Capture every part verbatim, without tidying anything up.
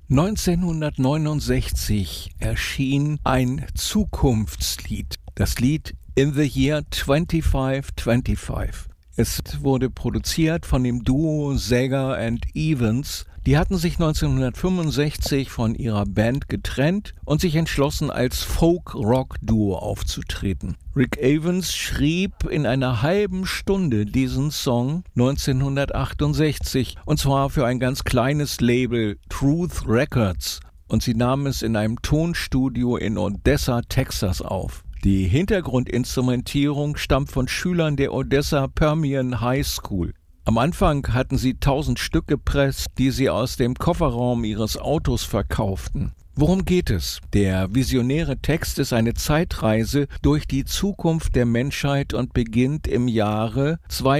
neunzehnhundertneunundsechzig erschien ein Zukunftslied, das Lied In the Year twenty-five twenty-five. Es wurde produziert von dem Duo Sager and Evans. Die hatten sich neunzehnhundertfünfundsechzig von ihrer Band getrennt und sich entschlossen, als Folk-Rock-Duo aufzutreten. Rick Evans schrieb in einer halben Stunde diesen Song neunzehnhundertachtundsechzig, und zwar für ein ganz kleines Label, Truth Records, und sie nahmen es in einem Tonstudio in Odessa, Texas auf. Die Hintergrundinstrumentierung stammt von Schülern der Odessa Permian High School. Am Anfang hatten sie tausend Stück gepresst, die sie aus dem Kofferraum ihres Autos verkauften. Worum geht es? Der visionäre Text ist eine Zeitreise durch die Zukunft der Menschheit und beginnt im Jahre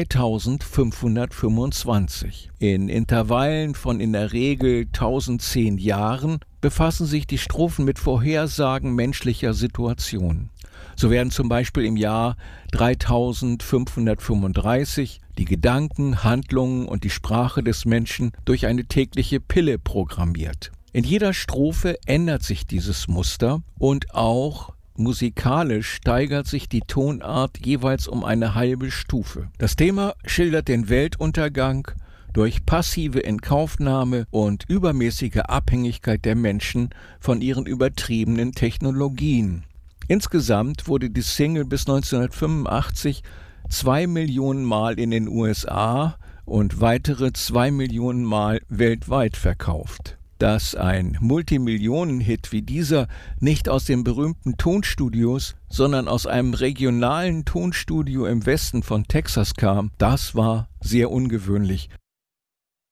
zweitausendfünfhundertfünfundzwanzig. In Intervallen von in der Regel tausendzehn Jahren befassen sich die Strophen mit Vorhersagen menschlicher Situationen. So werden zum Beispiel im Jahr dreitausendfünfhundertfünfunddreißig die Gedanken, Handlungen und die Sprache des Menschen durch eine tägliche Pille programmiert. In jeder Strophe ändert sich dieses Muster und auch musikalisch steigert sich die Tonart jeweils um eine halbe Stufe. Das Thema schildert den Weltuntergang durch passive Inkaufnahme und übermäßige Abhängigkeit der Menschen von ihren übertriebenen Technologien. Insgesamt wurde die Single bis neunzehnhundertfünfundachtzig zwei Millionen Mal in den U S A und weitere zwei Millionen Mal weltweit verkauft. Dass ein Multimillionen-Hit wie dieser nicht aus den berühmten Tonstudios, sondern aus einem regionalen Tonstudio im Westen von Texas kam, das war sehr ungewöhnlich.